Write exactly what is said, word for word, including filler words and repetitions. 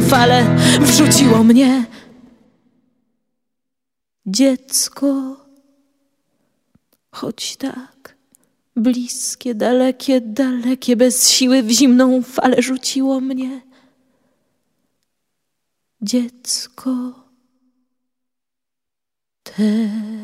falę wrzuciło mnie. Dziecko, choć tak bliskie, dalekie, dalekie, bez siły w zimną falę rzuciło mnie. Dziecko, te